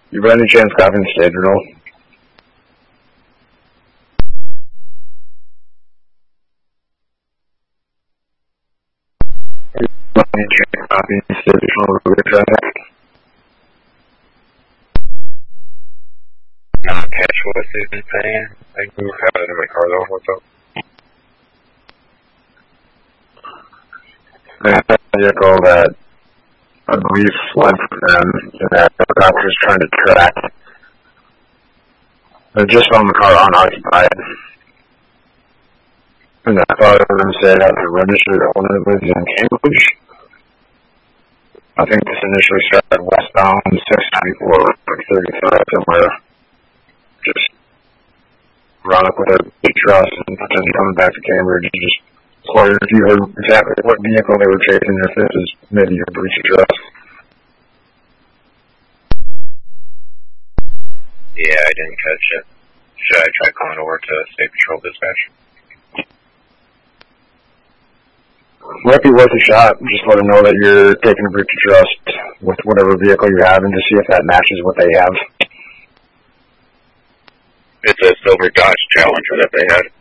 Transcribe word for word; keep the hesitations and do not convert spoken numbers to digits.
You by any chance copying the stage roll? By any chance copying the stage roll over traffic? Not catch what Susan's saying. I think we were having it in my car though. What's up? I have a vehicle that I believe fled from them and that helicopter is trying to track. I just found the car unoccupied. And I thought it was said that the registered owner lives in Cambridge. I think this initially started westbound six ninety-four, thirty-five somewhere. Just run up with a big truss and potentially coming back to Cambridge. Just wondered if you heard exactly what vehicle they were chasing, if this is maybe your breach of trust. Yeah, I didn't catch it. Should I try calling over to State Patrol Dispatch? Might be worth a shot. Just let them know that you're taking a breach of trust with whatever vehicle you have and to see if that matches what they have. It's a silver Dodge Challenger that they had.